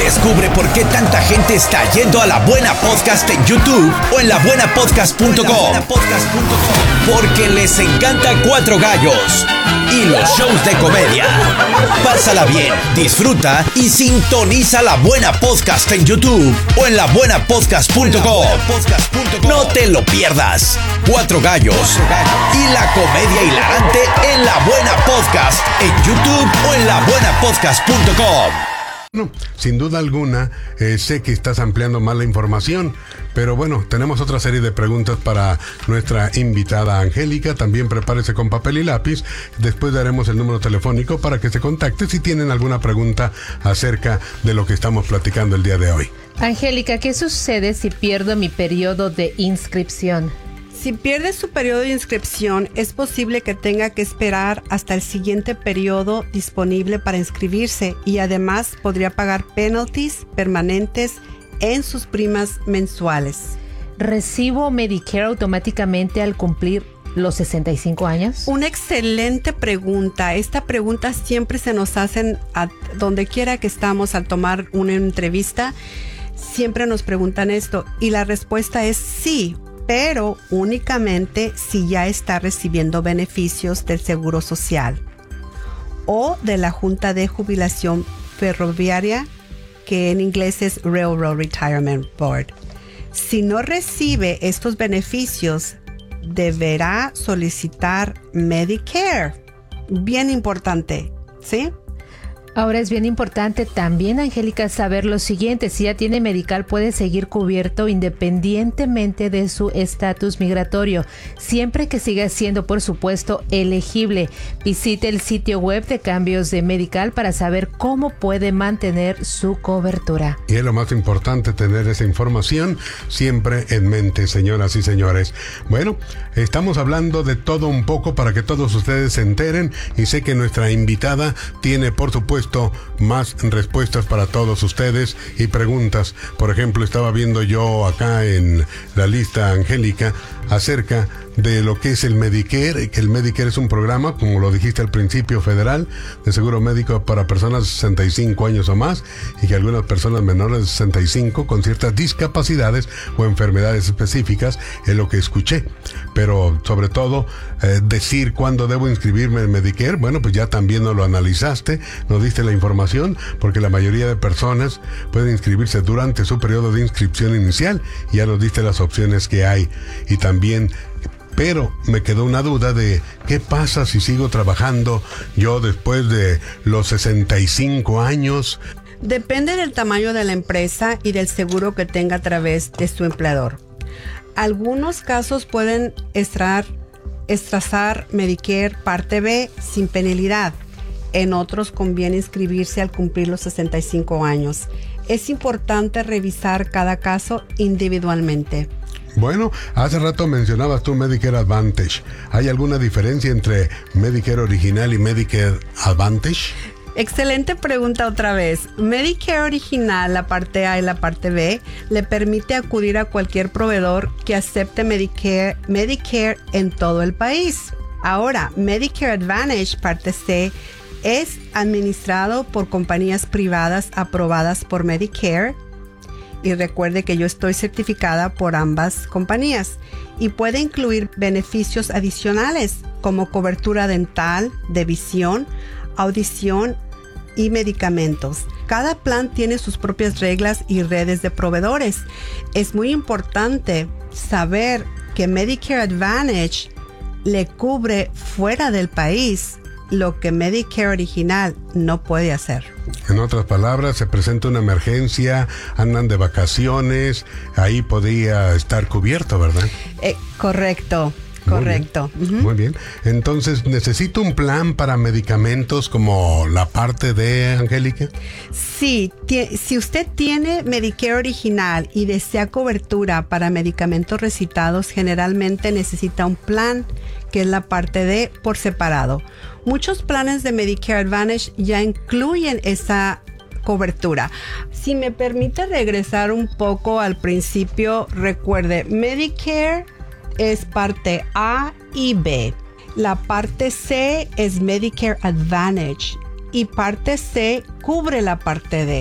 Descubre por qué tanta gente está yendo a La Buena Podcast en YouTube o en labuenapodcast.com. Porque les encanta Cuatro Gallos y los shows de comedia. Pásala bien, disfruta y sintoniza La Buena Podcast en YouTube o en labuenapodcast.com. No te lo pierdas. Cuatro Gallos y la comedia hilarante en La Buena Podcast en YouTube o en labuenapodcast.com. No, sin duda alguna, sé que estás ampliando más la información, pero bueno, tenemos otra serie de preguntas para nuestra invitada Angélica. También prepárese con papel y lápiz. Después daremos el número telefónico para que se contacte si tienen alguna pregunta acerca de lo que estamos platicando el día de hoy. Angélica, ¿qué sucede si pierdo mi periodo de inscripción? Si pierde su periodo de inscripción, es posible que tenga que esperar hasta el siguiente periodo disponible para inscribirse y además podría pagar penalties permanentes en sus primas mensuales. ¿Recibo Medicare automáticamente al cumplir los 65 años? Una excelente pregunta. Esta pregunta siempre se nos hacen a donde quiera que estamos al tomar una entrevista. Siempre nos preguntan esto y la respuesta es sí, pero únicamente si ya está recibiendo beneficios del Seguro Social o de la Junta de Jubilación Ferroviaria, que en inglés es Railroad Retirement Board. Si no recibe estos beneficios, deberá solicitar Medicare. Bien importante, ¿sí? Ahora es bien importante también, Angélica, saber lo siguiente. Si ya tiene medical, puede seguir cubierto independientemente de su estatus migratorio, siempre que siga siendo, por supuesto, elegible. Visite el sitio web de cambios de medical para saber cómo puede mantener su cobertura. Y es lo más importante tener esa información siempre en mente, señoras y señores. Bueno, estamos hablando de todo un poco para que todos ustedes se enteren y sé que nuestra invitada tiene, por supuesto, más respuestas para todos ustedes y preguntas. Por ejemplo, estaba viendo yo acá en la lista, Angélica, acerca de lo que es el Medicare, que el Medicare es un programa, como lo dijiste al principio, federal, de seguro médico para personas de 65 años o más, y que algunas personas menores de 65 con ciertas discapacidades o enfermedades específicas, es lo que escuché. Pero sobre todo, decir cuándo debo inscribirme en Medicare, bueno, pues ya también nos lo analizaste, nos diste la información, porque la mayoría de personas pueden inscribirse durante su periodo de inscripción inicial, y ya nos diste las opciones que hay. Y también, pero me quedó una duda de qué pasa si sigo trabajando yo después de los 65 años. Depende del tamaño de la empresa y del seguro que tenga a través de su empleador. Algunos casos pueden extrazar Medicare Parte B sin penalidad. En otros conviene inscribirse al cumplir los 65 años. Es importante revisar cada caso individualmente. Bueno, hace rato mencionabas tú Medicare Advantage. ¿Hay alguna diferencia entre Medicare original y Medicare Advantage? Excelente pregunta otra vez. Medicare original, la parte A y la parte B, le permite acudir a cualquier proveedor que acepte Medicare en todo el país. Ahora, Medicare Advantage, parte C, es administrado por compañías privadas aprobadas por Medicare. Y recuerde que yo estoy certificada por ambas compañías y puede incluir beneficios adicionales como cobertura dental, de visión, audición y medicamentos. Cada plan tiene sus propias reglas y redes de proveedores. Es muy importante saber que Medicare Advantage le cubre fuera del país lo que Medicare original no puede hacer. En otras palabras, se presenta una emergencia, andan de vacaciones, ahí podría estar cubierto, ¿verdad? Correcto. Correcto. Muy bien. Muy bien. Entonces, ¿necesito un plan para medicamentos como la parte de Angélica? Sí, si usted tiene Medicare original y desea cobertura para medicamentos recetados, generalmente necesita un plan que es la parte D por separado. Muchos planes de Medicare Advantage ya incluyen esa cobertura. Si me permite regresar un poco al principio, recuerde, Medicare es parte A y B. La parte C es Medicare Advantage y parte C cubre la parte D.